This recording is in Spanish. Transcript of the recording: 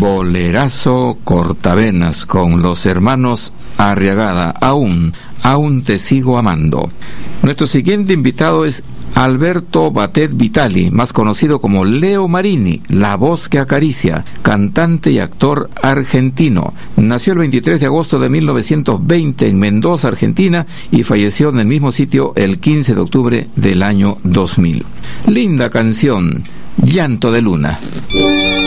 bolerazo cortavenas con los hermanos Arriagada, aún te sigo amando. Nuestro siguiente invitado es Alberto Batet Vitali, más conocido como Leo Marini, la voz que acaricia, cantante y actor argentino. Nació el 23 de agosto de 1920 en Mendoza, Argentina, y falleció en el mismo sitio el 15 de octubre del año 2000. Linda canción, Llanto de Luna.